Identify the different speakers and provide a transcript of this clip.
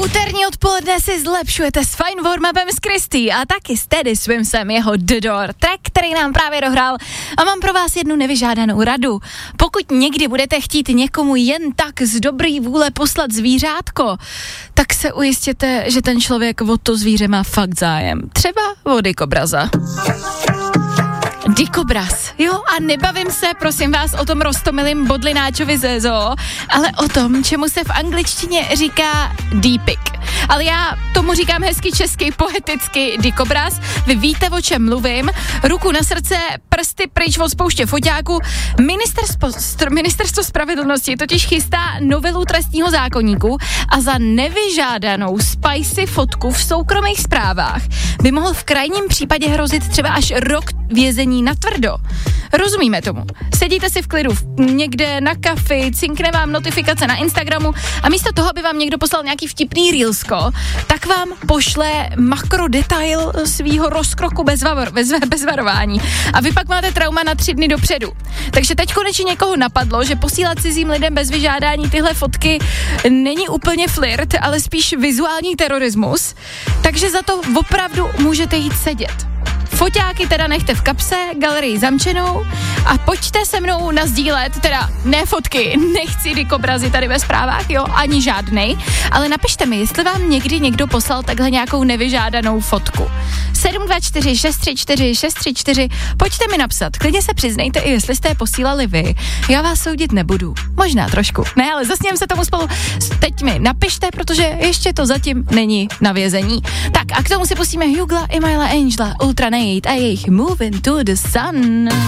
Speaker 1: Úterní odpoledne si zlepšujete s Fine Warm-upem s Kristý a taky s Teddy Swimsem, jeho The Door, track, který nám právě dohrál, a mám pro vás jednu nevyžádanou radu. Pokud někdy budete chtít někomu jen tak z dobrý vůle poslat zvířátko, tak se ujistěte, že ten člověk o to zvíře má fakt zájem. Třeba o dikobraza. Dikobraz, jo, a nebavím se, prosím vás, o tom roztomilým bodlináčovi ze zoo, ale o tom, čemu se v angličtině říká dípik. Ale já tomu říkám hezky česky, poeticky dikobraz. Vy víte, o čem mluvím. Ruku na srdce, prsty pryč od spouště foťáku. Ministerstvo spravedlnosti totiž chystá novelu trestního zákoníku a za nevyžádanou spicy fotku v soukromých zprávách by mohl v krajním případě hrozit třeba až rok vězení natvrdo. Rozumíme tomu. Sedíte si v klidu někde na kafi, cinkne vám notifikace na Instagramu a místo toho, aby vám někdo poslal nějaký vtipný reelsko, tak vám pošle makrodetail svýho rozkroku bez varování. A vy pak máte trauma na 3 dny dopředu. Takže teď konečně někoho napadlo, že posílat cizím lidem bez vyžádání tyhle fotky není úplně flirt, ale spíš vizuální terorismus. Takže za to opravdu můžete jít sedět. Foťáky teda nechte v kapse, galerii zamčenou a pojďte se mnou nasdílet, teda ne fotky, nechci dikobrazy tady ve zprávách, jo, ani žádnej, ale napište mi, jestli vám někdy někdo poslal takhle nějakou nevyžádanou fotku. 724 634 634, pojďte mi napsat, klidně se přiznejte i jestli jste je posílali vy, já vás soudit nebudu, možná trošku, ne, ale zasněm se tomu spolu, teď mi napište, protože ještě to zatím není na vězení. Tak a k tomu si pustíme Hugla i Myla Angela, Ultra Nate a jejich Moving to the Sun.